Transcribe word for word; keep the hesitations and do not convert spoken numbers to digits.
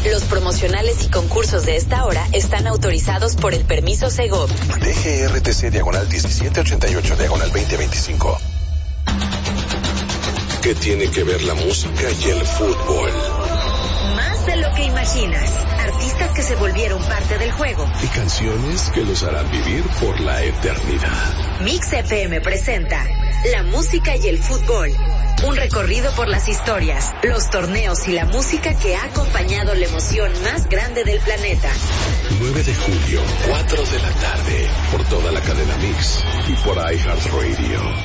Los promocionales y concursos de esta hora están autorizados por el permiso Segov. D G R T C diagonal diecisiete ochenta y ocho diagonal veinte veinticinco. ¿Qué tiene que ver la música y el fútbol? Más de lo que imaginas. Artistas que se volvieron parte del juego. Y canciones que los harán vivir por la eternidad. Mix F M presenta La música y el fútbol. Un recorrido por las historias, los torneos y la música que ha acompañado la emoción más grande del planeta. nueve de julio, cuatro de la tarde, por toda la cadena Mix y por iHeartRadio.